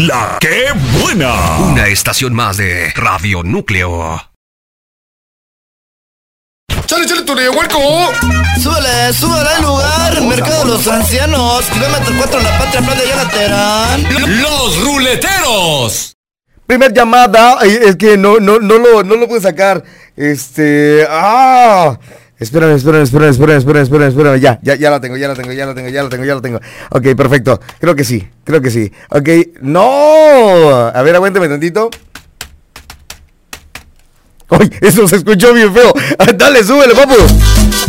La que buena. Una estación más de Radio Núcleo. ¡Chale, huerco! Súbele al lugar. Mercado de los Ancianos. Kilómetro 4 en la Patria Playa ya lateral. Los ruleteros. Primer llamada. Ay, es que no lo pude sacar. Espérame. Ya la tengo. Ok, perfecto. Creo que sí. Ok, no. A ver, aguántame tantito. ¡Ay, eso se escuchó bien feo! ¡Dale, súbele, papu!